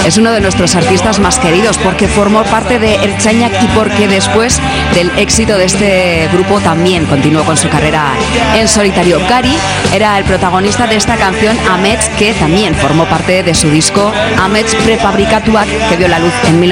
es uno de nuestros artistas más queridos porque formó parte de Ertzainak y porque después del éxito de este grupo también continuó con su carrera en solitario. Gari era el protagonista de esta canción Amets, que también formó parte de su disco Amets Prefabrikatuak, que vio la luz en